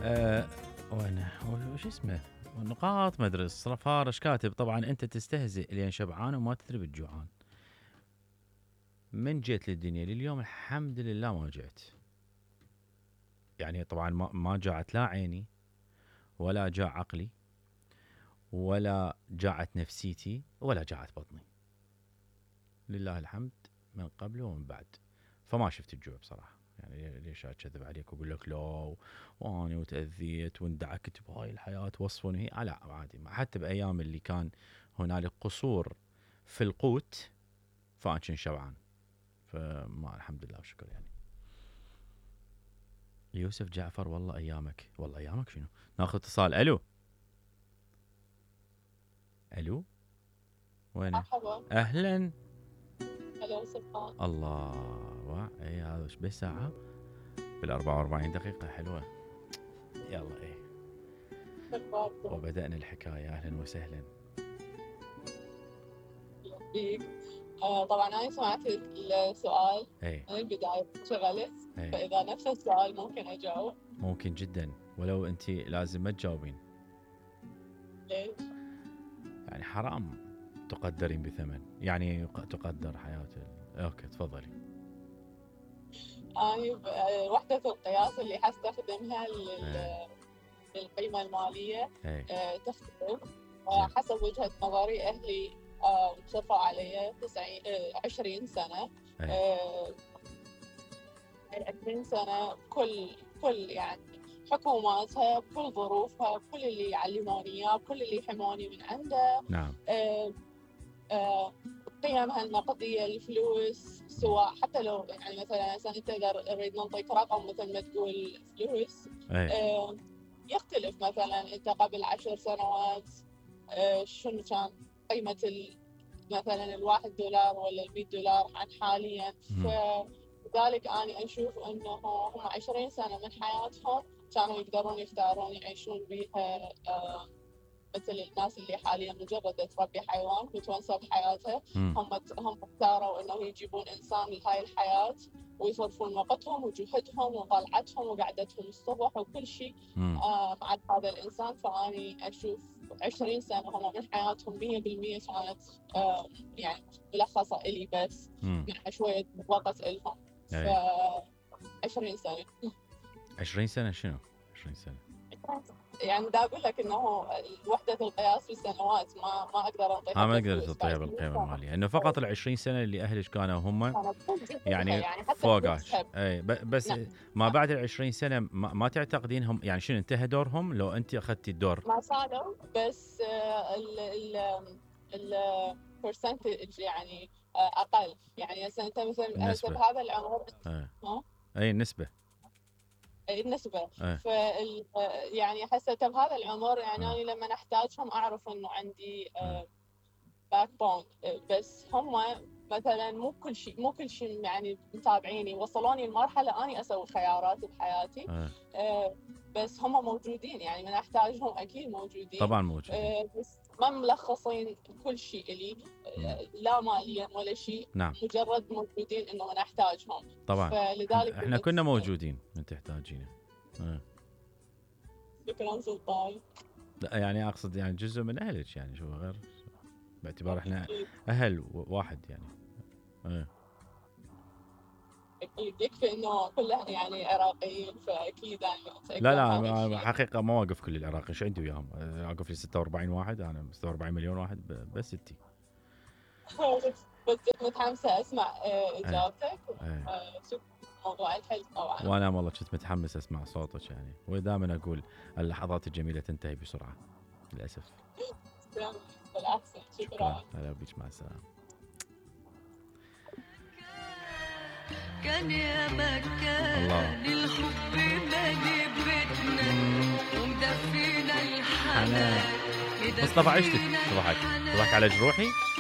وين وش اسمه نقاط مدرس فارش كاتب طبعا انت تستهزئ لين شبعان وما تدري بالجوعان. من جيت للدنيا لليوم الحمد لله ما جعت. يعني طبعا ما جاعت لا عيني ولا جاع عقلي ولا جاعت نفسيتي ولا جاعت بطني، لله الحمد من قبل ومن بعد. فما شفت الجوع بصراحة. يعني ليش أكذب عليك وأقول لك لا وأنا وتأذيت واندعكت بهاي الحياة وصفوني لا عادي. حتى بأيام اللي كان هنالك قصور في القوت فأنا كنت شبعان، فما الحمد لله وشكر. يعني يوسف جعفر والله أيامك، والله أيامك شنو. ناخذ اتصال. ألو ألو وين؟ مرحبا. أهلا. هلا سلطان. الله اي هذا ايش بس ساعة بال44 دقيقة حلوة. يلا ايه وبدأنا الحكاية. اهلا وسهلا بيك. طبعا انا سمعت السؤال ايه من البداية شغلت ايه. فاذا نفس السؤال ممكن اجاوب؟ ممكن جدا، ولو انت لازم ما تجاوبين. ليش؟ يعني حرام تقدرين بثمن، يعني تقدر حياته. اوكي تفضلي. انا وحدة القياس اللي حستخدمها ايه للقيمة المالية ايه تختلف زين حسب وجهة نظري. اهلي شرفوا علي 20 سنة. ايه 20 سنة كل يعني حكوماتها بكل ظروفها بكل اللي يعلموني اياه بكل اللي يحموني من عنده. نعم قيمها النقدية الفلوس، سواء حتى لو يعني مثلا انت نريد نعطيك رقم مثل ما تقول فلوس ايه يختلف. مثلا انت قبل 10 سنوات شنو كان قيمة مثلا $1 ولا $100 عن حاليا. فلذلك أنا أشوف أنه هم 20 سنة من حياتهم كانوا يقدرون يختارون يعيشون بيها مثل الناس اللي حاليا مجرد تربي حيوان متونسة بحياتها. هم اختاروا أنه يجيبون إنسان لهاي الحياة ويصرفون وقتهم وجهدهم وطلعتهم وقعدتهم الصبح وكل شيء مع هذا الإنسان. فأني أشوف 20 سنة هم من حياتهم 100% كانت يعني ملخصة إلي بس مع شوية وقت إلهم. ف 20 سنة 20 سنة شنو؟ 20 سنة يعني دا أقول لك إنه وحدة القياس بالسنوات ما أقدر أعطيها. ما أقدر تعطيها بالقيمة المالية، إنه فقط 20 سنة اللي أهلك كانوا هم يعني فوقاش. أي بس ما بعد 20 سنة ما تعتقدين هم يعني شنو انتهى دورهم لو أنت أخذتي الدور؟ ما صاروا بس ال percentage يعني أقل. يعني أنت مثلا بهذا العمر أي النسبة النسبة يعني حسيت بهذا العمر يعني أنا لما أحتاجهم أعرف إنه عندي باك بون. بس هم مثلا مو كل شيء يعني متابعيني وصلوني لمرحلة أنا أسوي خيارات بحياتي. بس هم موجودين يعني من أحتاجهم أكيد موجودين طبعا موجودين. بس ما ملخصين كل شيء إلي لا ماليا ولا شيء. نعم. مجرد موجودين إنه أنا أحتاجهم طبعا. فلذلك احنا كنا موجودين من تحتاجينه. شكرا سلطان. لا يعني اقصد يعني جزء من اهلك يعني شو غير باعتبار احنا اهل واحد يعني. اكيد يكفي انه كلها يعني عراقيين فاكيد انا لا حقيقه ما واقف كل العراق. ايش عندي وياهم؟ واقف لي 46 واحد، انا 46 مليون واحد بس انتي. بس متحمسه اسمع اجابتك. شوف موضوع الحلم طبعا. وانا والله كنت متحمس اسمع صوتك يعني، ودائما اقول اللحظات الجميله تنتهي بسرعه للاسف. بالعكس شكرا. هلا بيك مع السلامه. كان يا مكان الحب مالي بيتنا ومدفينا الحنان. مصطفى عشتك صباحك على جروحي.